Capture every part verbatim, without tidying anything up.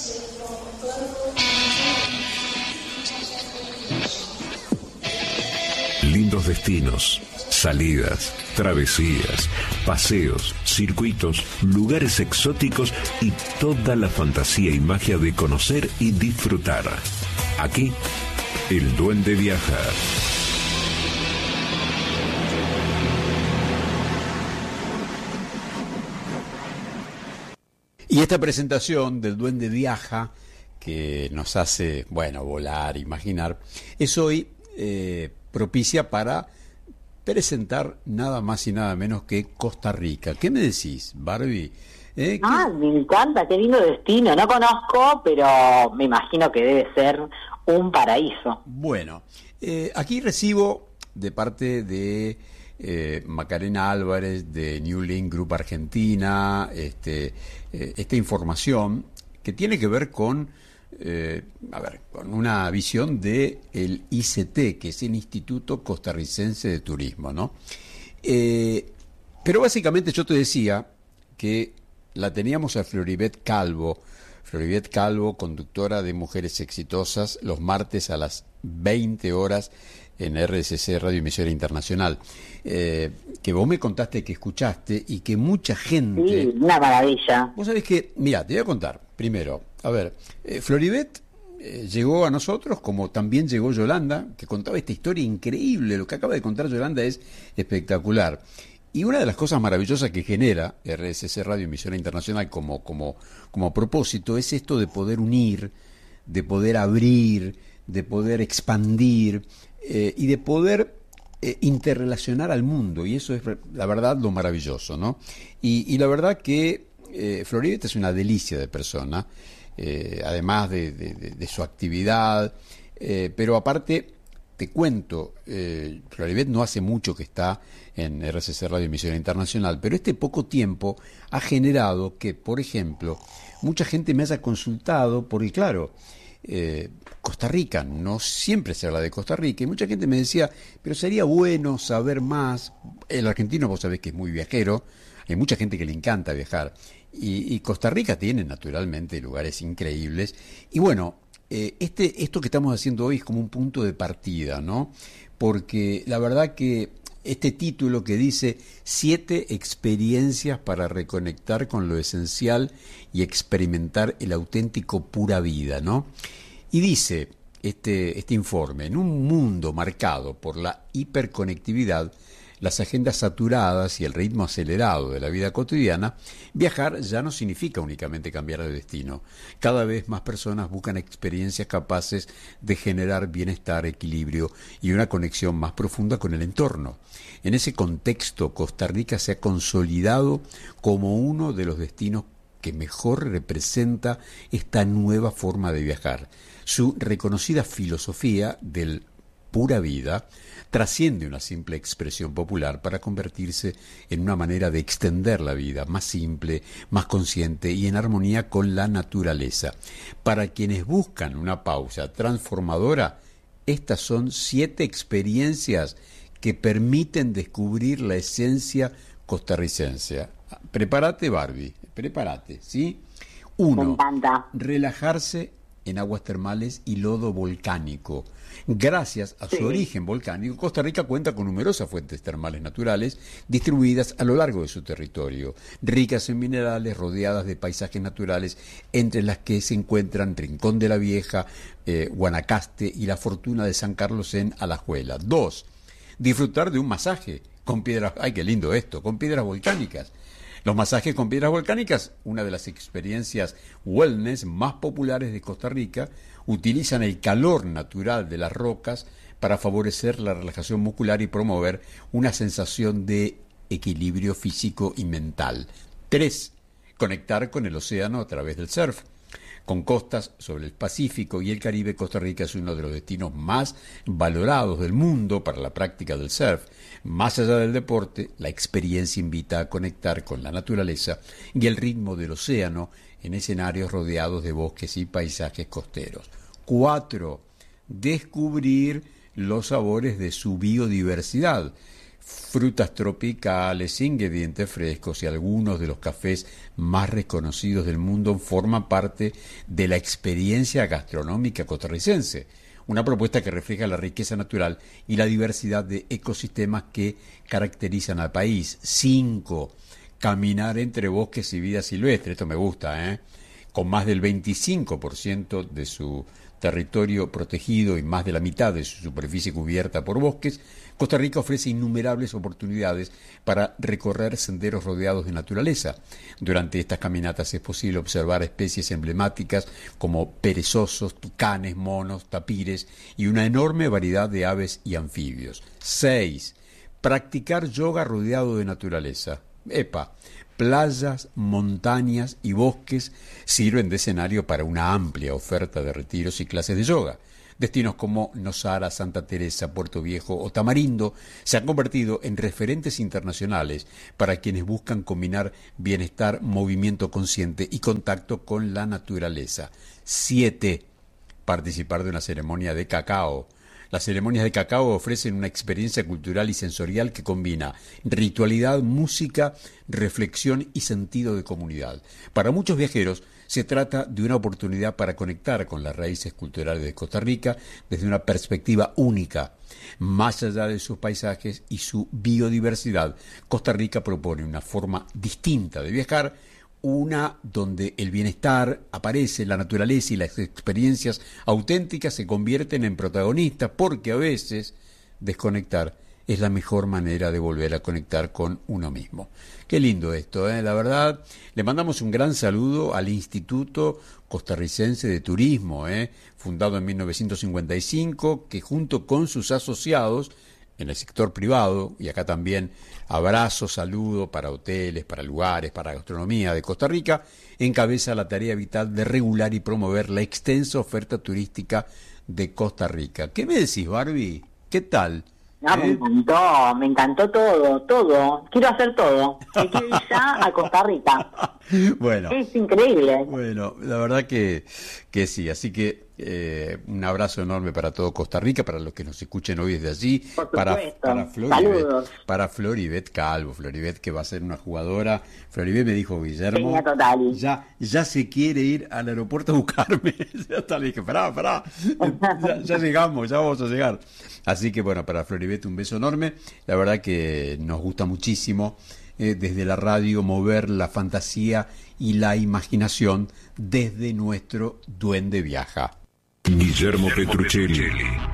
Lindos destinos, salidas, travesías, paseos, circuitos, lugares exóticos y toda la fantasía y magia de conocer y disfrutar. Aquí, el Duende viaja. Y esta presentación del Duende viaja, que nos hace, bueno, volar, imaginar, es hoy eh, propicia para presentar nada más y nada menos que Costa Rica. ¿Qué me decís, Barbie? ¿Eh? Ah, me encanta, qué lindo destino. No conozco, pero me imagino que debe ser un paraíso. Bueno, eh, aquí recibo de parte de eh, Macarena Álvarez de New Link Group Argentina este, eh, esta información que tiene que ver con Eh, a ver, con una visión de el I C T, que es el Instituto Costarricense de Turismo, ¿no? Eh, pero básicamente yo te decía que la teníamos a Floribet Calvo, Floribet Calvo, conductora de Mujeres Exitosas, los martes a las veinte horas en R S C, Radio Emisora Internacional, eh, que vos me contaste que escuchaste y que mucha gente... Sí, una maravilla. Vos sabés que, mira, te voy a contar, primero, a ver, eh, Floribet eh, llegó a nosotros como también llegó Yolanda, que contaba esta historia increíble, lo que acaba de contar Yolanda es espectacular. Y una de las cosas maravillosas que genera R S C Radio Emisora Internacional como, como, como propósito es esto de poder unir, de poder abrir, de poder expandir eh, y de poder eh, interrelacionar al mundo. Y eso es, la verdad, lo maravilloso, ¿no? Y, y la verdad que eh, Floribet es una delicia de persona, eh, además de, de, de, de su actividad, eh, pero aparte... Te cuento, eh, Floribet no hace mucho que está en R S C Radio Emisora Internacional, pero este poco tiempo ha generado que, por ejemplo, mucha gente me haya consultado, porque claro, eh, Costa Rica, no siempre se habla de Costa Rica, y mucha gente me decía, pero sería bueno saber más. El argentino, vos sabés que es muy viajero, hay mucha gente que le encanta viajar, y, y Costa Rica tiene naturalmente lugares increíbles, y bueno, Eh, este, esto que estamos haciendo hoy es como un punto de partida, ¿no? Porque la verdad que este título que dice siete experiencias para reconectar con lo esencial y experimentar el auténtico pura vida, ¿no? Y dice este, este informe, en un mundo marcado por la hiperconectividad, las agendas saturadas y el ritmo acelerado de la vida cotidiana, viajar ya no significa únicamente cambiar de destino. Cada vez más personas buscan experiencias capaces de generar bienestar, equilibrio y una conexión más profunda con el entorno. En ese contexto, Costa Rica se ha consolidado como uno de los destinos que mejor representa esta nueva forma de viajar. Su reconocida filosofía del pura vida trasciende una simple expresión popular para convertirse en una manera de extender la vida más simple, más consciente y en armonía con la naturaleza. Para quienes buscan una pausa transformadora, estas son siete experiencias que permiten descubrir la esencia costarricense. Prepárate, Barbie, prepárate, ¿sí? Uno, relajarse en aguas termales y lodo volcánico. Gracias a su sí. origen volcánico, Costa Rica cuenta con numerosas fuentes termales naturales distribuidas a lo largo de su territorio, ricas en minerales, rodeadas de paisajes naturales, entre las que se encuentran Rincón de la Vieja, eh, Guanacaste y la Fortuna de San Carlos en Alajuela. Dos, disfrutar de un masaje con piedras, ay qué lindo esto, con piedras volcánicas. Los masajes con piedras volcánicas, una de las experiencias wellness más populares de Costa Rica, utilizan el calor natural de las rocas para favorecer la relajación muscular y promover una sensación de equilibrio físico y mental. Tres, conectar con el océano a través del surf. Con costas sobre el Pacífico y el Caribe, Costa Rica es uno de los destinos más valorados del mundo para la práctica del surf. Más allá del deporte, la experiencia invita a conectar con la naturaleza y el ritmo del océano en escenarios rodeados de bosques y paisajes costeros. Cuatro, descubrir los sabores de su biodiversidad. frutas tropicales, ingredientes frescos y algunos de los cafés más reconocidos del mundo forman parte de la experiencia gastronómica costarricense. Una propuesta que refleja la riqueza natural y la diversidad de ecosistemas que caracterizan al país. Cinco, caminar entre bosques y vida silvestre. Esto me gusta, ¿eh? Con más del veinticinco por ciento de su territorio protegido y más de la mitad de su superficie cubierta por bosques, Costa Rica ofrece innumerables oportunidades para recorrer senderos rodeados de naturaleza. Durante estas caminatas es posible observar especies emblemáticas como perezosos, tucanes, monos, tapires y una enorme variedad de aves y anfibios. Seis. Practicar yoga rodeado de naturaleza. Epa, playas, montañas y bosques sirven de escenario para una amplia oferta de retiros y clases de yoga. Destinos como Nosara, Santa Teresa, Puerto Viejo o Tamarindo se han convertido en referentes internacionales para quienes buscan combinar bienestar, movimiento consciente y contacto con la naturaleza. Siete. Participar de una ceremonia de cacao. Las ceremonias de cacao ofrecen una experiencia cultural y sensorial que combina ritualidad, música, reflexión y sentido de comunidad. Para muchos viajeros se trata de una oportunidad para conectar con las raíces culturales de Costa Rica desde una perspectiva única. Más allá de sus paisajes y su biodiversidad, Costa Rica propone una forma distinta de viajar, una donde el bienestar aparece, la naturaleza y las experiencias auténticas se convierten en protagonistas, porque a veces desconectar es la mejor manera de volver a conectar con uno mismo. Qué lindo esto, ¿eh? La verdad, le mandamos un gran saludo al Instituto Costarricense de Turismo, ¿eh? Fundado en mil novecientos cincuenta y cinco, que junto con sus asociados en el sector privado, y acá también abrazo, saludo para hoteles, para lugares, para gastronomía de Costa Rica, encabeza la tarea vital de regular y promover la extensa oferta turística de Costa Rica. ¿Qué me decís, Barbie? ¿Qué tal? No, ¿Eh? me encantó, me encantó todo, todo. Quiero hacer todo. Me quiero ir ya a Costa Rica. Bueno, Es increíble. bueno, la verdad que, que sí, así que eh, un abrazo enorme para todo Costa Rica, para los que nos escuchen hoy desde allí, Por para, supuesto. para Floribet, Saludos. para Floribet Calvo, Floribet que va a ser una jugadora. Floribet me dijo Guillermo, Genia total. ya, ya se quiere ir al aeropuerto a buscarme. Ya está, le dije, pará, pará, ya, ya llegamos, ya vamos a llegar. Así que bueno, para Floribet un beso enorme, la verdad que nos gusta muchísimo eh, desde la radio mover la fantasía y la imaginación desde nuestro Duende Viaja. Guillermo Petruccelli,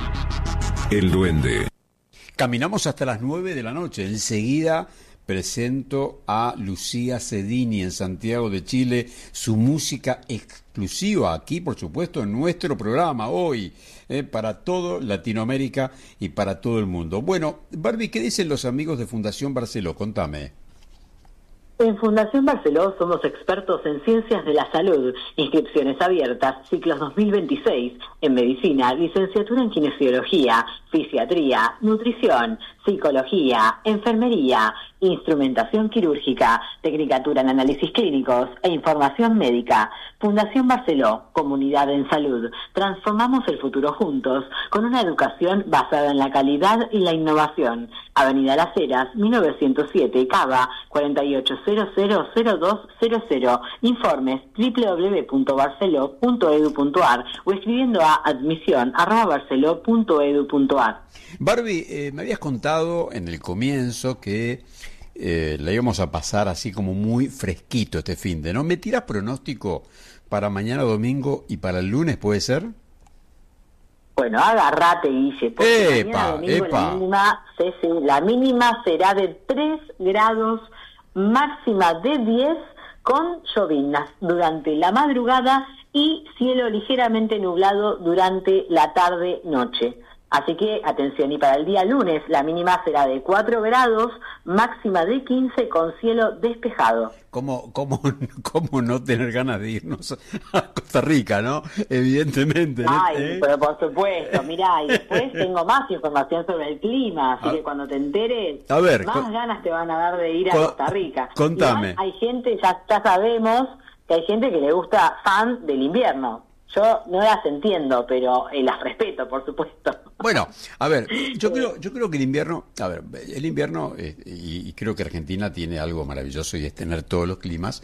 el Duende. Caminamos hasta las nueve de la noche. Enseguida presento a Lucía Cedini en Santiago de Chile, su música exclusiva aquí, por supuesto, en nuestro programa hoy, eh, para todo Latinoamérica y para todo el mundo. Bueno, Barbie, ¿qué dicen los amigos de Fundación Barceló? Contame. En Fundación Barceló somos expertos en ciencias de la salud, inscripciones abiertas, ciclos dos mil veintiséis, en medicina, licenciatura en kinesiología, fisiatría, nutrición, psicología, enfermería, instrumentación quirúrgica, tecnicatura en análisis clínicos e información médica. Fundación Barceló, comunidad en salud. Transformamos el futuro juntos con una educación basada en la calidad y la innovación. Avenida Las Heras, mil novecientos siete, Cava, cuarenta y ocho cero cero cero dos cero cero. Informes doble u doble u doble u punto barceló punto edu punto ar o escribiendo a admisión arroba barceló punto edu punto ar. Barbie, eh, me habías contado en el comienzo que eh, la íbamos a pasar así como muy fresquito este finde, ¿no? ¿Me tiras pronóstico para mañana domingo y para el lunes, puede ser? Bueno, agárrate, Guille, porque Epa, mañana domingo epa. la mínima, sí, sí, la mínima será de tres grados, máxima de diez, con llovinas durante la madrugada y cielo ligeramente nublado durante la tarde-noche. Así que, atención, y para el día lunes la mínima será de cuatro grados, máxima de quince con cielo despejado. ¿Cómo, cómo, cómo no tener ganas de irnos a Costa Rica, no? Evidentemente. Ay, ¿eh? pero por supuesto, mirá, y después tengo más información sobre el clima, así A- que cuando te enteres, A ver, más con- ganas te van a dar de ir a con- Costa Rica. contame. Igual hay gente, ya, ya sabemos que hay gente que le gusta fan del invierno. Yo no las entiendo, pero eh, las respeto, por supuesto. Bueno, a ver, yo creo, yo creo que el invierno, a ver, el invierno, eh, y, y creo que Argentina tiene algo maravilloso y es tener todos los climas.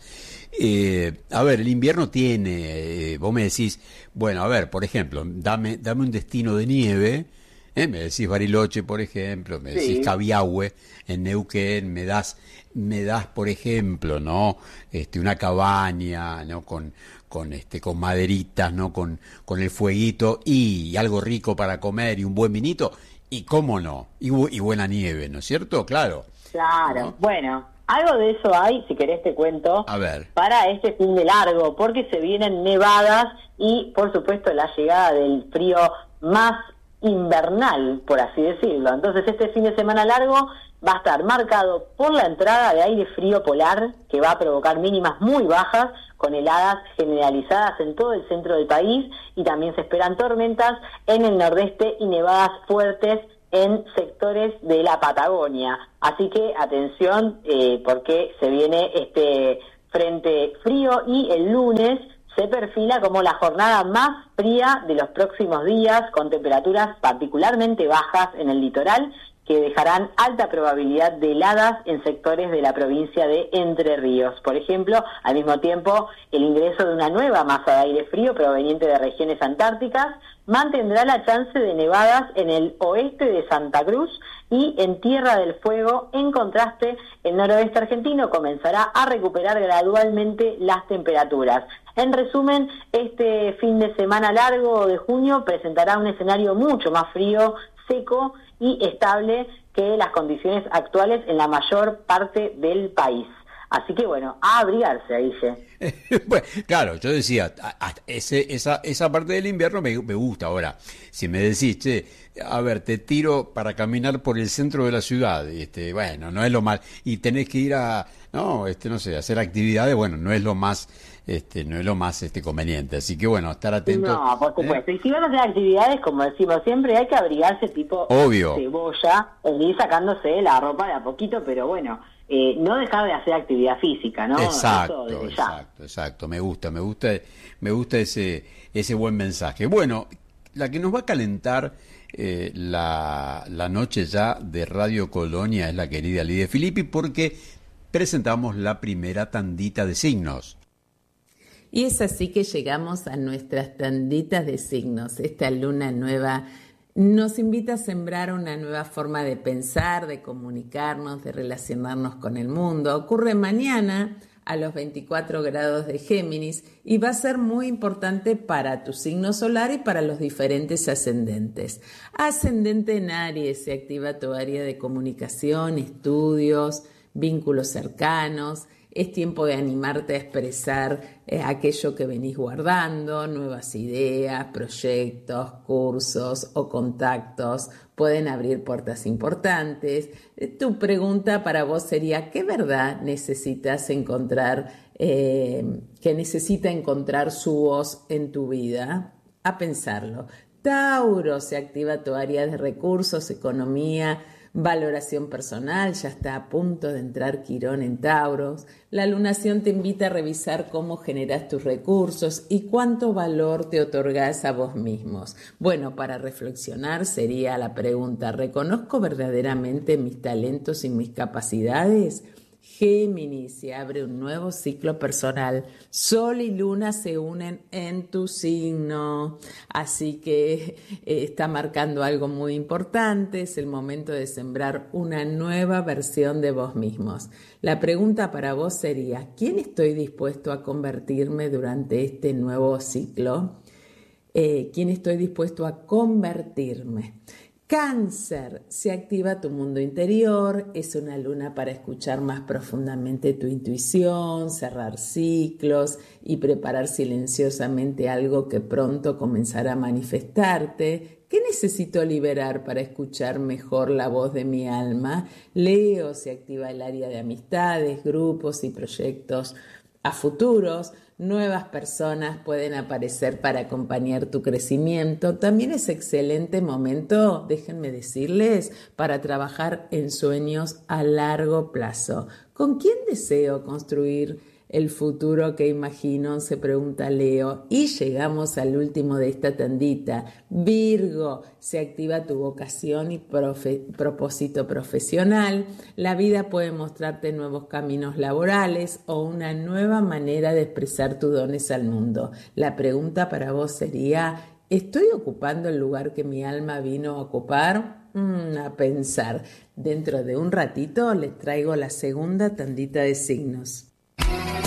Eh, a ver, el invierno tiene, eh, vos me decís, bueno, a ver, por ejemplo, dame, dame un destino de nieve, eh, me decís Bariloche, por ejemplo, me decís Sí. Cabiahue en Neuquén, me das, me das, por ejemplo, ¿no? Este, una cabaña, ¿no? Con, con este, con maderitas, ¿no? Con, con el fueguito y algo rico para comer y un buen vinito, y cómo no, y, bu- y buena nieve, ¿no es cierto? Claro. Claro, ¿No? bueno, algo de eso hay, si querés te cuento, A ver. para este fin de largo, porque se vienen nevadas y, por supuesto, la llegada del frío más invernal, por así decirlo. Entonces, este fin de semana largo va a estar marcado por la entrada de aire frío polar, que va a provocar mínimas muy bajas, con heladas generalizadas en todo el centro del país, y también se esperan tormentas en el nordeste y nevadas fuertes en sectores de la Patagonia. Así que atención, eh, porque se viene este frente frío y el lunes se perfila como la jornada más fría de los próximos días, con temperaturas particularmente bajas en el litoral, que dejarán alta probabilidad de heladas en sectores de la provincia de Entre Ríos. Por ejemplo, al mismo tiempo, el ingreso de una nueva masa de aire frío proveniente de regiones antárticas mantendrá la chance de nevadas en el oeste de Santa Cruz y en Tierra del Fuego. En contraste, el noroeste argentino comenzará a recuperar gradualmente las temperaturas. En resumen, este fin de semana largo de junio presentará un escenario mucho más frío, seco y estable que las condiciones actuales en la mayor parte del país. Así que bueno, a abrigarse, Guille. Bueno, claro, yo decía, a- a- ese, esa, esa parte del invierno me, me gusta. Ahora, si me decís, che, a ver, te tiro para caminar por el centro de la ciudad, este, bueno, no es lo más, y tenés que ir a, no, este, no sé, hacer actividades, bueno, no es lo más, este, no es lo más, este, conveniente. Así que bueno, estar atento. No, por ¿eh? supuesto. Y si van a hacer actividades, como decimos siempre, hay que abrigarse tipo Obvio. cebolla, el ir sacándose la ropa de a poquito, pero bueno, eh, no dejar de hacer actividad física, ¿no? Exacto, Eso desde ya. exacto, exacto. Me gusta, me gusta, me gusta ese, ese buen mensaje. Bueno, la que nos va a calentar eh, la, la noche ya de Radio Colonia es la querida Lidia Filippi, porque presentamos la primera tandita de signos. Y es así que llegamos a nuestras tanditas de signos. Esta luna nueva nos invita a sembrar una nueva forma de pensar, de comunicarnos, de relacionarnos con el mundo. Ocurre mañana a los veinticuatro grados de Géminis y va a ser muy importante para tu signo solar y para los diferentes ascendentes. Ascendente en Aries, se activa tu área de comunicación, estudios, vínculos cercanos. Es tiempo de animarte a expresar eh, aquello que venís guardando, nuevas ideas, proyectos, cursos o contactos pueden abrir puertas importantes. Eh, tu pregunta para vos sería, ¿qué verdad necesitas encontrar, eh, que necesita encontrar su voz en tu vida? A pensarlo. Tauro, se activa tu área de recursos, economía, valoración personal, ya está a punto de entrar Quirón en Tauros. La lunación te invita a revisar cómo generas tus recursos y cuánto valor te otorgas a vos mismos. Bueno, para reflexionar sería la pregunta, ¿reconozco verdaderamente mis talentos y mis capacidades? Géminis, se abre un nuevo ciclo personal. Sol y Luna se unen en tu signo, así que eh, está marcando algo muy importante. Es el momento de sembrar una nueva versión de vos mismos. La pregunta para vos sería, ¿quién estoy dispuesto a convertirme durante este nuevo ciclo? Eh, ¿Quién estoy dispuesto a convertirme? Cáncer, se activa tu mundo interior, es una luna para escuchar más profundamente tu intuición, cerrar ciclos y preparar silenciosamente algo que pronto comenzará a manifestarte. ¿Qué necesito liberar para escuchar mejor la voz de mi alma? Leo, se activa el área de amistades, grupos y proyectos a futuros. Nuevas personas pueden aparecer para acompañar tu crecimiento. También es excelente momento, déjenme decirles, para trabajar en sueños a largo plazo. ¿Con quién deseo construir el futuro que imagino? Se pregunta Leo. Y llegamos al último de esta tandita. Virgo, se activa tu vocación y profe- propósito profesional. La vida puede mostrarte nuevos caminos laborales o una nueva manera de expresar tus dones al mundo. La pregunta para vos sería, ¿estoy ocupando el lugar que mi alma vino a ocupar? Mm, a pensar. Dentro de un ratito les traigo la segunda tandita de signos.